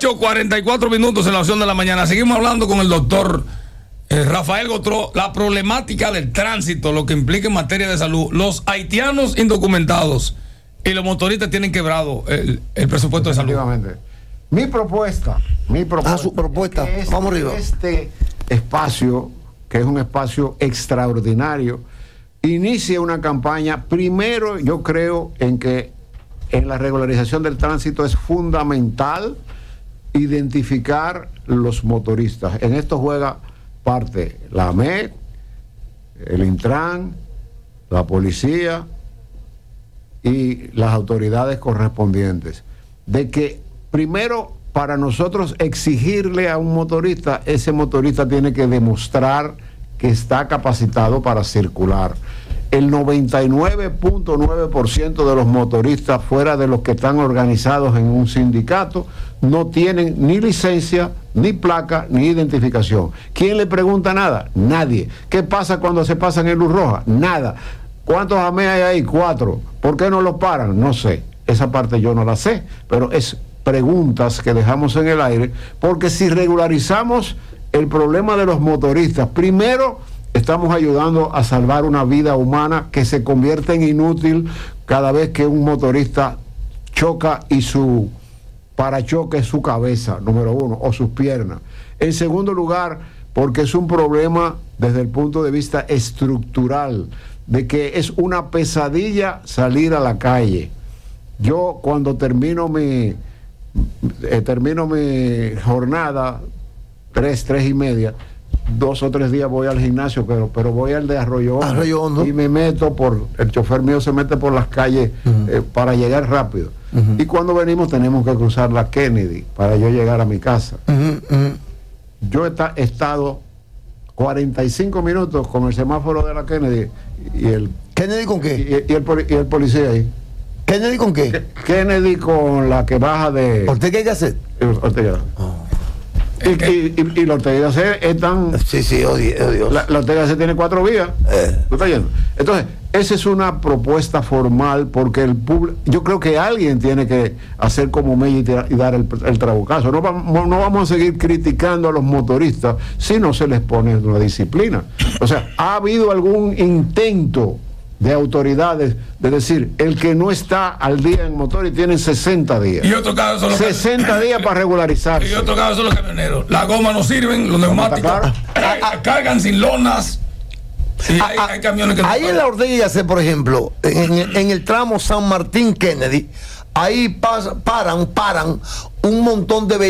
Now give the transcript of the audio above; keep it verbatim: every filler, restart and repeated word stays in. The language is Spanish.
ocho cuarenta y cuatro minutos en la opción de la mañana. Seguimos hablando con el doctor eh, Rafael Gotró, la problemática del tránsito, lo que implica en materia de salud. Los haitianos indocumentados y los motoristas tienen quebrado el, el presupuesto de salud. Mi propuesta, mi propuesta, ah, su propuesta. Es que Vamos arriba. Este espacio, que es un espacio extraordinario, inicie una campaña. Primero, yo creo en que en la regularización del tránsito es fundamental identificar los motoristas. En esto juega parte la A M E D, el Intran, la policía y las autoridades correspondientes. De que primero, para nosotros exigirle a un motorista, ese motorista tiene que demostrar que está capacitado para circular. El noventa y nueve punto nueve por ciento de los motoristas, fuera de los que están organizados en un sindicato, no tienen ni licencia, ni placa, ni identificación. ¿Quién le pregunta nada? Nadie. ¿Qué pasa cuando se pasan en luz roja? Nada. ¿Cuántos A M E hay ahí? Cuatro. ¿Por qué no los paran? No sé. Esa parte yo no la sé, pero es preguntas que dejamos en el aire, porque si regularizamos el problema de los motoristas, primero estamos ayudando a salvar una vida humana que se convierte en inútil cada vez que un motorista choca y su parachoque es su cabeza, número uno, o sus piernas. En segundo lugar, porque es un problema desde el punto de vista estructural, de que es una pesadilla salir a la calle. Yo cuando termino mi eh, termino mi jornada, tres, tres y media, dos o tres días voy al gimnasio, pero, pero voy al de Arroyo Hondo, Arroyo Hondo. Y me meto por, el chofer mío se mete por las calles uh-huh. eh, para llegar rápido. Uh-huh. Y cuando venimos tenemos que cruzar la Kennedy para yo llegar a mi casa. Uh-huh. Uh-huh. Yo he estado cuarenta y cinco minutos con el semáforo de la Kennedy y el... ¿Kennedy con qué? Y, y, el, y el policía ahí. ¿Kennedy con qué? Kennedy con la que baja de... ¿Ortega y Gasset? Ortega. Oh. Y, y, y, y la Ortega y Gasset es tan... Sí, sí, oh Dios. La, la Ortega y Gasset tiene cuatro vías. Eh. ¿Tú estás yendo? Entonces, esa es una propuesta formal, porque el público... Yo creo que alguien tiene que hacer como Mella y, y dar el, el trabucazo. No vamos, no vamos a seguir criticando a los motoristas si no se les pone una disciplina. O sea, ha habido algún intento de autoridades de decir, el que no está al día en motor y tienen sesenta días. Y otro caso son los sesenta días para regularizarse. Y otro caso son los camioneros. Las gomas no sirven, los neumáticos cargan sin lonas. Y hay, a, a, hay camiones que no ahí pagan. En la Ortega y Gasset, por ejemplo, en, en el tramo San Martín Kennedy, ahí pas, paran, paran un montón de vehículos.